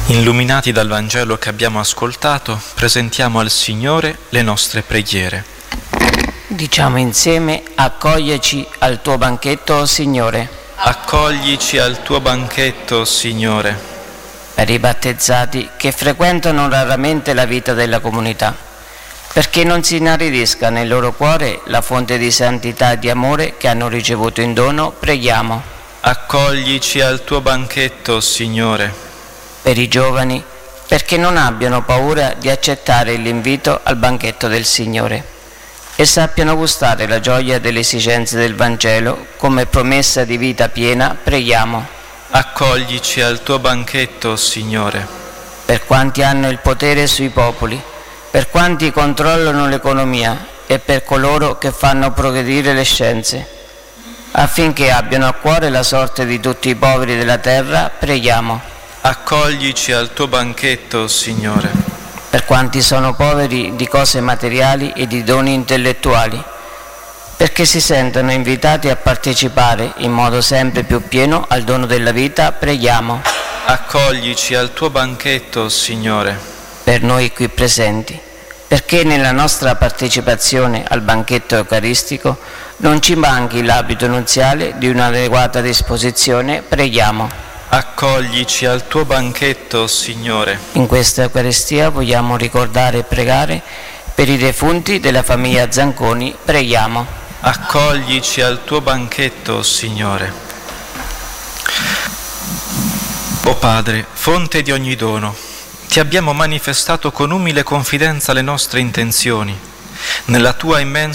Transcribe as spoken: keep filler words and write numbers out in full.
Illuminati dal Vangelo che abbiamo ascoltato, presentiamo al Signore le nostre preghiere. Diciamo insieme: accoglieci al tuo banchetto, o Signore. Accoglici al tuo banchetto, Signore. Per i battezzati che frequentano raramente la vita della comunità, perché non si inaridisca nel loro cuore la fonte di santità e di amore che hanno ricevuto in dono, preghiamo. Accoglici al tuo banchetto, Signore. Per i giovani, perché non abbiano paura di accettare l'invito al banchetto del Signore e sappiano gustare la gioia delle esigenze del Vangelo come promessa di vita piena, preghiamo. Accoglici al tuo banchetto, Signore. Per quanti hanno il potere sui popoli, per quanti controllano l'economia e per coloro che fanno progredire le scienze, affinché abbiano a cuore la sorte di tutti i poveri della terra, preghiamo. Accoglici al tuo banchetto, Signore. Per quanti sono poveri di cose materiali e di doni intellettuali, perché si sentono invitati a partecipare in modo sempre più pieno al dono della vita, preghiamo. Accoglici al tuo banchetto, Signore. Per noi qui presenti, perché nella nostra partecipazione al banchetto eucaristico non ci manchi l'abito nuziale di un'adeguata disposizione, preghiamo. Accoglici al tuo banchetto, Signore. In questa Eucaristia vogliamo ricordare e pregare per i defunti della famiglia Zanconi, preghiamo. Accoglici al tuo banchetto, Signore. O Padre, fonte di ogni dono, ti abbiamo manifestato con umile confidenza le nostre intenzioni. Nella tua immensa